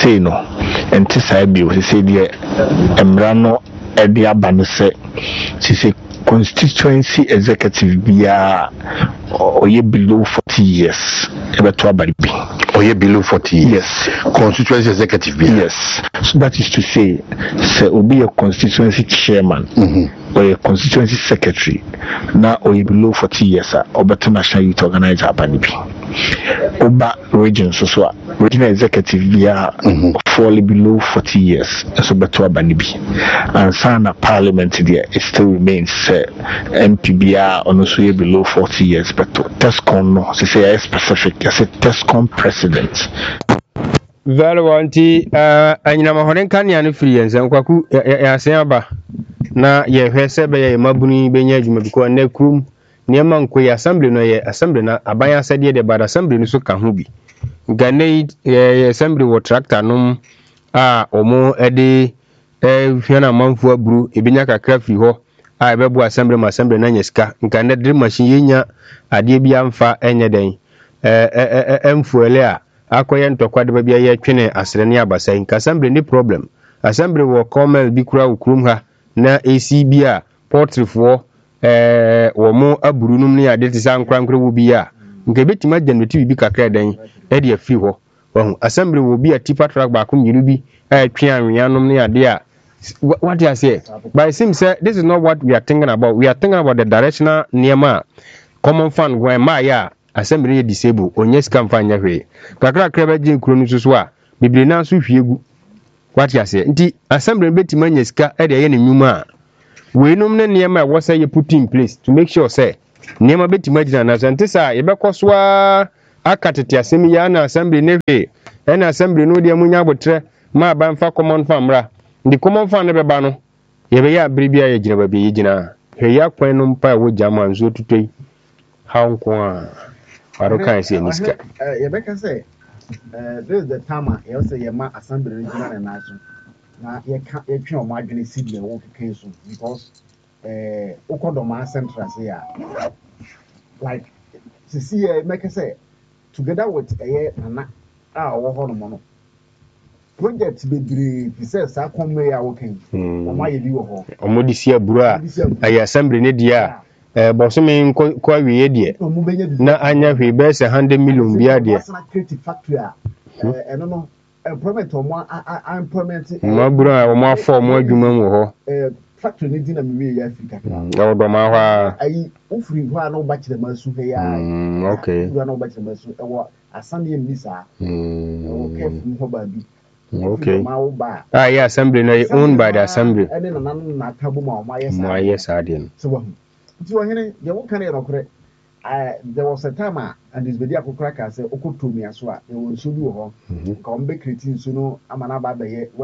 say no enti sai bi o say de emra no e de aba no say constituency executive bia oye below 40 years ebeto abari bi oye below 40 years. Yes, constituency executive bia. Yes, so that is to say obi a constituency chairman or a constituency secretary na oye below 40 years obeto national youth organizer abani bi oba region so regional executive bia fall below 40 years so beto abani bi and sana parliament there it still remains MP bia ono so below 40 years but Tescom no say specific say Tescom president very wanti anyina mahoren kan ya no free ensem kwaku ya sen aba na ye hwese be ye mabuni benya adwuma biko na krum niema nko ya assembly no ye assembly na aban asade de bad assembly no so ka ho bi ganei ye assembly wo tractor no omo ede hwana manfu aburu ebenya kakra fi ho ebebu assembly na nyeska nka na drill machine yenya ade bia mfa enye den emfuele a akoye ntokwa de bia ye twene asere ne abasa nka assembly ni problem assembly wo komel bi kura ukrum ha na ACB a portrefo wo mo aburu num ne ade tisa nkra wo bi a nka betima generate bi kakra den e de afi ho wahu assembly wo bi a tipa track ba ko nyiru bi twe anwea num ne ade a what do I say? But it seems this is not what we are thinking about. We are thinking about the directional near common fund where my assembly disabled or yes can find your way. Kakra Krabajin Kronusua, Biblina Sufiegu. What you say? The assembly betty manyeska at the end Numa. We know near my what say you put in place to make sure say Nema betty Majina as Antissa, Ebekoswa, Akatia Semiana assembly neve, and assembly no dear Munya would my banfa common famra. The common fund never bano. Yebea bribia ye jina baby yina. Heya kwenum pa wo jama nzo tutui. How kwa Aroka say niska. Yebeka say this is the time you say yema assembly regional and national. Na ye twa o madwene sidle wo keke so because Okodoma central say like see make say together with nana wo ho no mo no project bebre fi say come ya working o ye bi wo ho omodisia bura ay assembly ne dia bosome ko awie die na anya hwe be se 100 million bia die creative factory eno no employment o mo employment mo bura o mo afọ mo adwuma mu ho factory ne di na me ya Africa o do ma hwa ayi ofuri hwa na o ba kire masu he ya okay hwa na o ba kire masu e wo asande mbisa o kefu ho ba bi. Okay. Yeah, assembly no owned by the assembly. Yes, I didn't. So, there was a time and this video could crack as a Okotomi as well. It will show you come back creating Suno Amanaba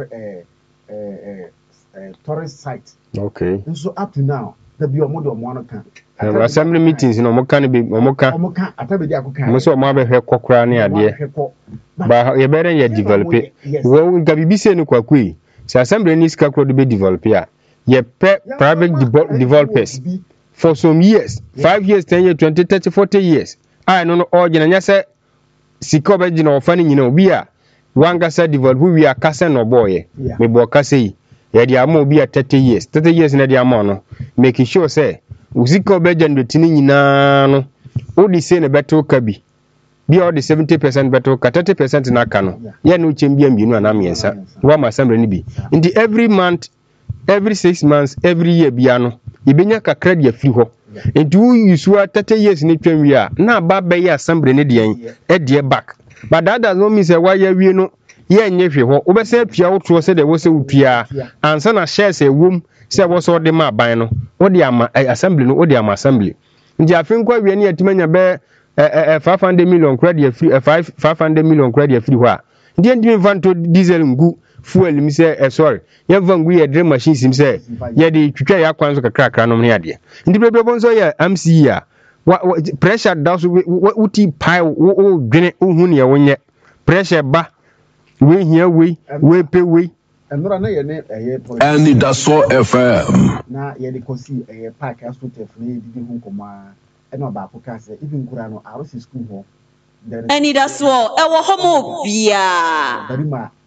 tourist site. Okay. And so up to now, the Biomodo Monocan. Assembly meetings in Omoka be Omoka. I tell you, most of my hair cockrani idea. But you better yet develop it. Well, we can be saying Quaqui. So assembly needs to be developed here. Ye private developers for some years 5 years, 10 years, 20, 30, 40 years. I don't know all Jana say Sikoba Jino funny, we are one gasa develop we are Cassan or boy. Me Bocassi. Yadi amo be at 30 years in the amono, making sure say Uziko Bejan retaining no all the same a better cabi. Be all the 70% better, 30% in Akano. Ya no champion, you know, and Amiensa. One my assembly be. In the every month, every 6 months, every year, Biano, Ibenya credit free ho. And do you swear 30 years in the we are now Baba assembly Nedian, a dear back. But that does not mean say why you know. Ye nyefe ho obese pia woto se de wo se upia ansa na share se wom se wo so de ma ban no wo de ama assembly no wo de ama assembly ndi afin kwa wie ne atimanya be 500 million credit free 500 million credit free ho a ndi ndi vanto diesel ngu fuel mi se sorry ye vangu ye drill machine sim se ye de twitwa ya kwan so kakra no ne ade ndi bebe bonso ye MC a pressure down so wuti pie wo dwene ohun ne wo nye pressure ba we here we pay we and that's so FM na ye de kosi park astroturf na ye di hu koma e no ba foka se even kura no arosi school ho and that's so e wo homo bia barima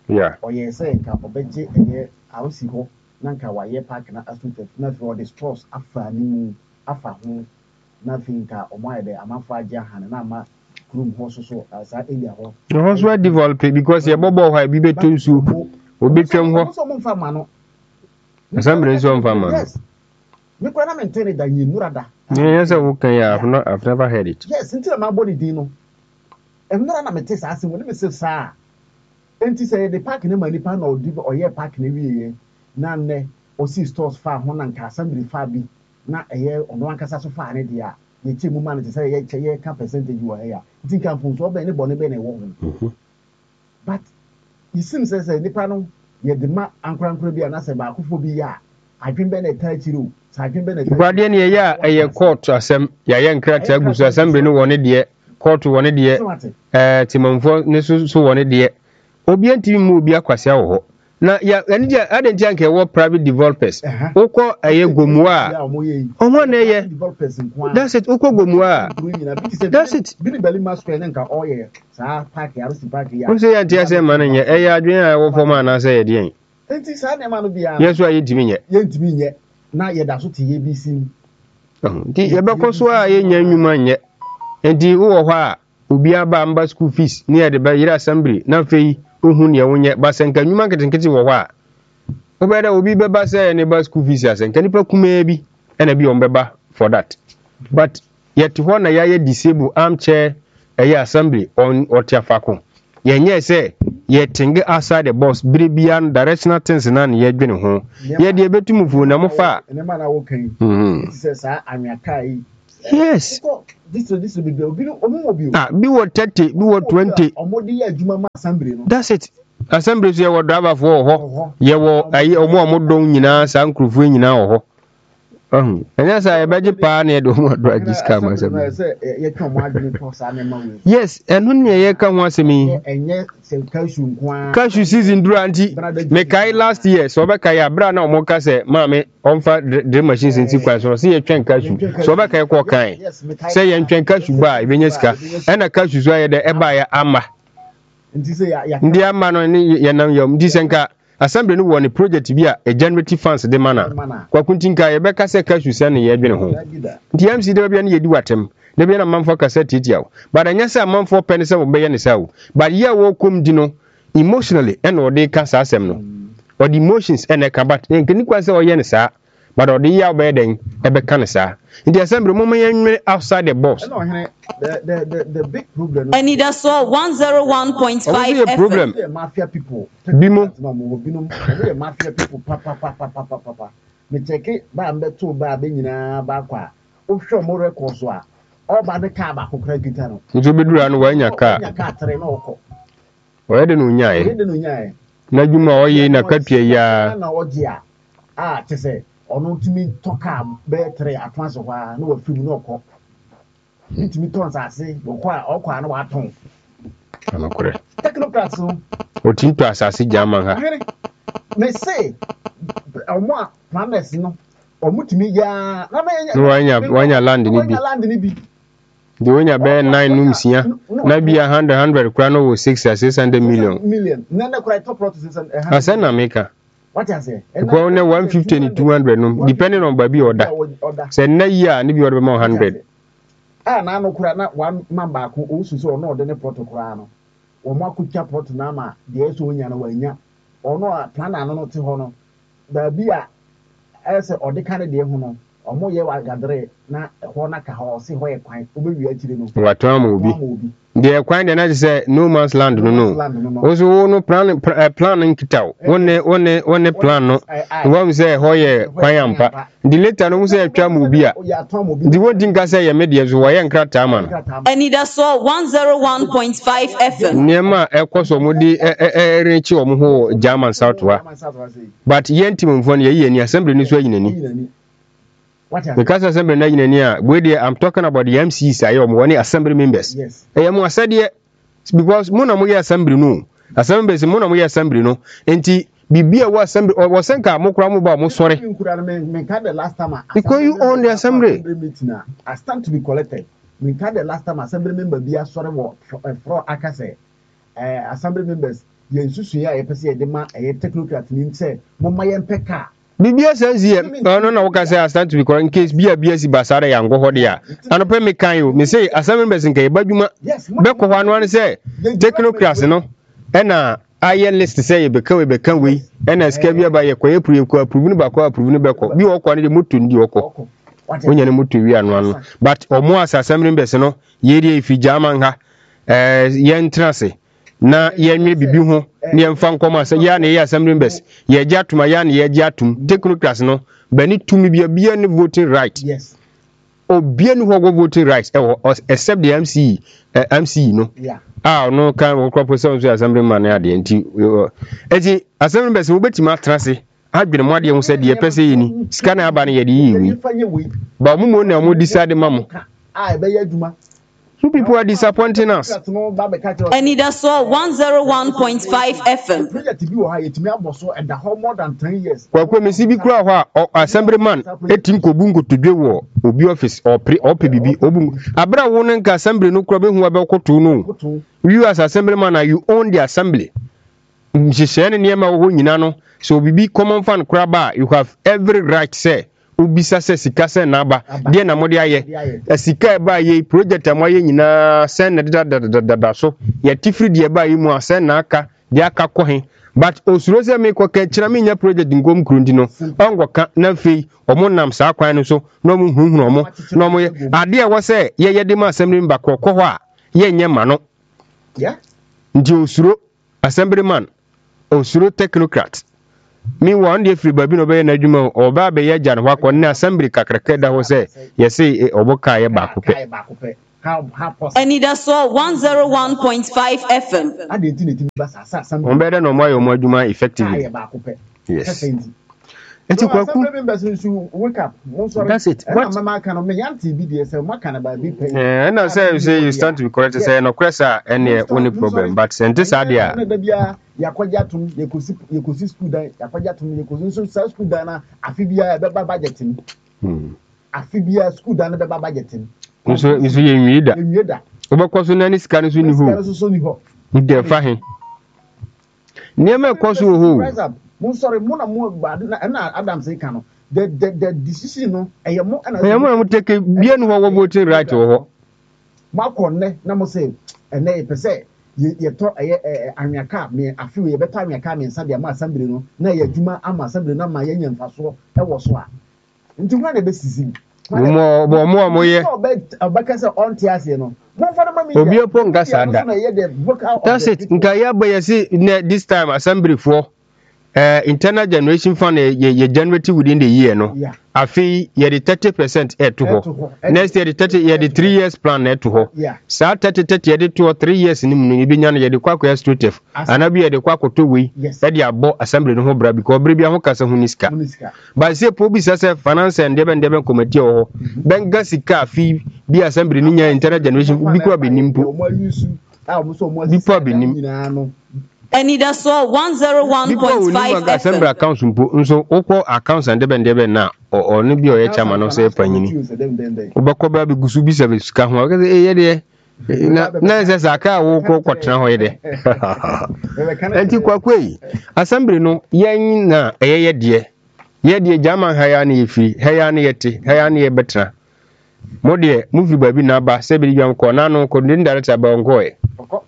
Yeah. Or you say, Kapobeje, and ye, I will see ho, Nanka, why ye park na asute, nothing or the straws, afa ni, afa home, nothing ka, or my day, I'm a fire jahan, and I'm a groom horse so as I in the hall. The horse were developed because your bobo had be better to be come some farmer. Assembly is on farmer. Yes. Me kwa na maintain that you murada. Yes, okay, I've never heard it. Yes, until my body dino. And no na me test as when me say sa. Enti say the park na mani pa na odi or ye park na wiye. Na ne o si stores far ho na nka assembly far bi na eye ono ankasa so far ne dia. Ye chi mu man say ye ka percentage wo here. Enti kan fun so be ne bone be na wo ho. But you seem say nipa no ye de ma ankrankra bi na say ba akofo bi ya. Adwen be na tachiru. Sa adwen be na tachiru. Guardian ye ya eye court asem ya ye nkrata agusu assembly no woni de court woni de timamfo ne so woni de obi antimi mu obi akwase wo ho na ya eni adenti anke wo private developers ukọ eye gomua omo na ye that's it ukọ gomua that's it bini bali master nka oye sa park ya rusi park ya o se ya ntia se man nye eye adwen a wo form ana se ye de enti sa na ma no bia yesu aye ntimi nye na ye da so te ye bi sim nti ye be so a ye nya nwuma nye enti wo ho a obi aba amba school fees ni ye de ba yira assembly na fei ohun ye wonye basenka nwuma nketenkete wo ho a obeda obi beba say ne ba school fees asenka nipa kuma bi ena bi on beba for that but yet ho na ya disable armchair assembly on otiafako yenye say ye tinge outside the box bribian directional things na ye dwene ho ye de betumfu na mo fa ene ma na wo kan it says anwaka yi yes this will be obi omo bi wo 30 bi wo 20 omodi ya adwuma ma assembly no that's it assembly so ye wo driver for ho ye wo ayi omo don nyina sa nkrofo nyina ho enya sa ye beje pa na ye do mo do agiska ma se ye kan mo adwene to sa na ma we yes enu ne ye kan ho asemi enye se kashu nkwa kashu season duranti me kai last year so be kai abra na omo ka se maame onfa drill machine sinti kwa so se ye twen kashu so be kai ko kan se ye twen kashu ba ibenya sika ena kashu so ye de eba ya ama nti se ya ndi ama no ni ye nam yom ndi senka assembly no won project bi a generative funds de mana kwa kuntinka ye be ka se kashu se ne ye dwene ho nti MC de bia ne ye di watem de bia na manfo ka se titiaw but anya se manfo pen se wo be ye ne sawo but ye wo kom di no emotionally and or they can say asem no or the emotions and a kabat nkini kwa say oye ne saa but or the ya be den e be kan saa in the assembly mo man outside the box no the big problem I need us all 101.5 problem mafia people bimo no mo binum the mafia people papa me cheke ba mbe to ba be nyina ba kwa o hwe mo record so a o ba ne ka ba kokra gita no nso bedura no wanya ka tre na okọ oye de no nyae na dwuma oye na katua ya na oje a tese ono timi toka be tre atwa so kwa na wa film na okọ ntimi ton sase okọ na wa ton anakure technocrats o tinto asase jama ha me say omo planners no omo timi ya na wanya land ni bi the one be 9 numsia na bia 100 kura no 600 million na na kura top processes asen na meka what you say ko ne 150 and 200 no depending on baby order say na year ni bi order be 100 na no kura na one man ba ko o susu no order ne protocol no o ma kucha prot na ma de eso onya na wanya ono a plan na no te ho no da bia ese odika ne de ho no omo ye wa gadre na ho na ka ho se ho e kwan obewi akire no wato ma obi de kwan de na say no man's land no ozo no plan nkitaw wonne plan no wo say ho ye kwan ampa di later no say atwa ma obi a di wodi nka say ye media zo wo ye nkrata ma no Anida so 101.5 FM niema ekoso modi rechi wo ho German South wa but yentim mfo ne ye ni assembly ni so ayinani because assembly na yinania I'm talking about the MCs ayo mo woni assembly members mo asade because mo na mo ye assembly no assembly be mo na mo ye assembly no enti bibia wa assembly o senka mo kura mo ba mo sore the last time because you own the assembly meeting I stand to be collected the last time assembly member be sore for akase assembly members yen susu ya ye pese ye de ma ye technocrat ni say momma ye mpeka bibia sense ye no na wo ka say I stand to be correct in case bia basara ya ngo ho de a anope me kan yo me say assembly members nka ye badwuma be ko ho anu say technocrats no na aye list say ye beka we na ska bia ba ye ko ye approve ni ba ko approve ni be ko bi wo ko ne de moto ndi wo ko onya ne moto wi anu but omo as assembly members no ye de fi jaman ha ye ntrase na yenwe bibi ho ne yemfa nkoma say ya na ye assembly members ye gya tuma ya na ye gya tum technocrats no bani tumi bia ne voting right yes obia ne ho voting right except the MC no no kan wo crop so assembly man ya de nti assembly members wo betima trase adwene mo ade ho say de pese yi ni sika na aba na ye de yi ba mu mo na mo decide mamo be ya adwuma. You people are disappointing us. Anida saw 101.5 FM. Project bi wo ha yetimi aboso and the whole more than 10 years. Kwa me si bi kura ho assemblyman etim ko bungu tudwe wo obi office or bibi obungu abra wo nka assembly no kura be hu abekoto no. You as assemblyman you own the assembly. Mjishene niema wo nyina no so bibi common fan kura ba you have every right say ubisa se sika se na ba de na mode aye sika e ba ye project amoye nyina sen na da so ya tifri de ba yi mu asen na aka de aka ko he but osuro se me ko ka kira me nya project ngom krundi no ongo ka na fei omo nam sa kwan no so no mu hunhunu omo no mo ade a wo se ye de ma assembly member ko ho a ye nya ma no ndi osuro assemblyman osuro technocrat mi won dey free babi no be na adwuma oba be ye jan hwa ko na assembly kakraka da ho say ye say oboka ye ba ko pe Anida saw 101.5 FM. On better no more your adwuma effectively. Yes. Enti kwaku wake up. That's it. What mama can me yanti bi dey say maka na ba bi pay. And I say you stand to be correct say no kwesa any only problem but sente sadia na da bia yakwaja tum yekosi school dan yakwaja tum yekosi so school dan na afi bia be ba budget ni afi bia school dan be ba budget ni nso ye nwida obakoso na ni sika nso ni ho ide fa he niema koso ho mo sorry mo na mo bad na Adam say kan no the decision no eyemo na mo take bia no wo voting right wo ma konne na mo say ene e pese ye to anwaka me afi we beta anwaka me nsa de ma assembly no na ye adwuma ama assembly na ma ye nyamfaso e wo so a nti hwa na be sisi mo ye obaka say on tiase no mo fara ma mi obi opo nga sada that's it nka ya ba ye see this time assembly for internal generation fund ye generated within the year no afi ye the 30% to ho next year the 3 years plan to ho sa 30 ye the 2 or 3 years ni mu bi nya no ye the kwakwa strategic anabi ye the kwakwa to we e the abo assembly no ho bra because bra bia ho kasa ho niska but say po bi say finance and deben committee ho benga sika afi bi assembly ni nya internal generation bi kwa benimpo bi kwa benim Anida saw 101.5 assembly accounts nso okwo accounts and deben na o no bi o ye chama no say panyini obakọ ba begusu bi se suka ho ka ye de na se saka wo ko kwotena ho ye de enti kwakwei assembly no yen na ye de jama haya na yefiri haya na yete haya na ye betra mo de movie baby na ba se bi dwam ko na no ko din director ba onko e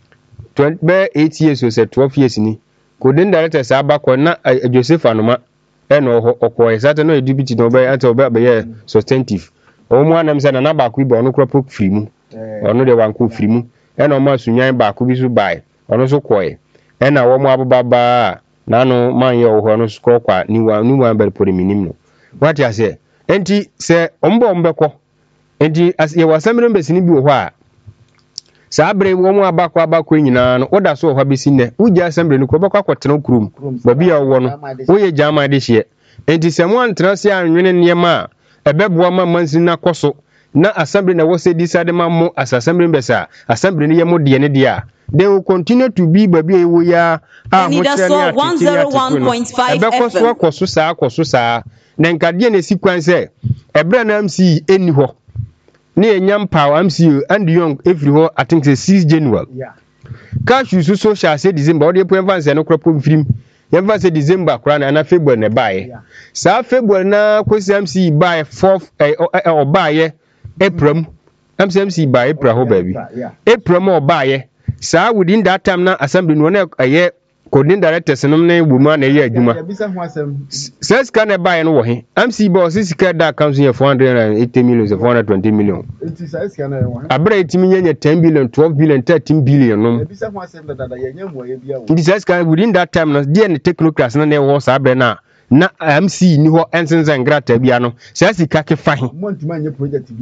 8 years or 12 years ni coding director sa abakọ na Joseph Anoma eno okọ exactly no deputy no be ata oba be substantive o mu anam se na ba ko ibo ono crop free mu ono de wan ko free mu eno ma sunyan ba ko bi so bai ono so koe ena wo mu ababa na no man ye o ho no so kwa ni wan bel pori minim no what you say enti se ombo mbekọ enti as ye wasamre mbesini bi wo ho a sabre wo mu abakọ nyina no oda so ho besi ne ugya assembly no ko bakọ akotena kurum babi ya wo no wo ye jama de hye enti se mo antena se anwene niema ebeboa ma mansin na koso na assembly na wo se decide ma mo as assembly mbesa assembly ne ye mo de ne de a they will continue to be babi wo ya a mo chere 101.5 ebekọ koso saa na nkade na sequence ebre na MC eni ho ne enyam power MCU and young every ho I think say 6 January cash you so shall say December or the point and no crop film yɛmfa sɛ December kora na February na baeɛ saa February na kwesi MC baeɛ 4th ɔbaeɛ April MC baeɛ April hɔ baabi April ma ɔbaeɛ saa within that time na assembly no na ɛyɛ coordinating directors no na wo ma na ɛyɛ adwuma sɛ sika na baeɛ no wɔ he MC ba ɔsɛ sika da account yɛ 480 million 420 million abere etimi nyɛ 10 billion 12 billion 13 billion no nti sɛ sika within that time no deɛ ne technocrats no na ɛwɔ saa abere na MC ni hɔ ensense ngrata bia no sɛ sika ke fa he banye project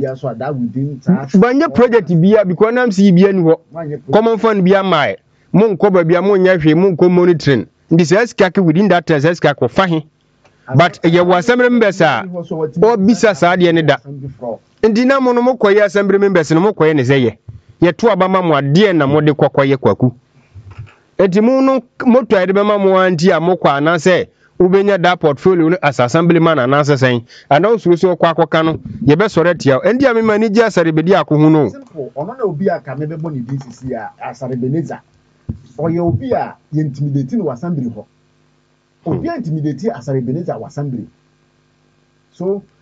bia because na MC bia ni hɔ common fund bia mai mon ko ba bia mon nya hwe mon ko monitoring nti sɛ sika ke within that time sɛ sika ko fa he but ye wa assembly members a o bisa saa de ne da nti na mo no mo koye assembly members no mo koye ne sɛ ye to abama mo ade na mo de kokoye kwaku enti mo no moto ade bema mo anti a mo kwa na sɛ ubenya da portfolio as assemblyman and answer saying and also so kwa no ye be sore tia endi a me mani gi asare bedi akohu no ono na obi aka me be boni DCC a asare beneza or ye obi a ye intimidate no assembly ho obi intimidate asare beneza wa assembly so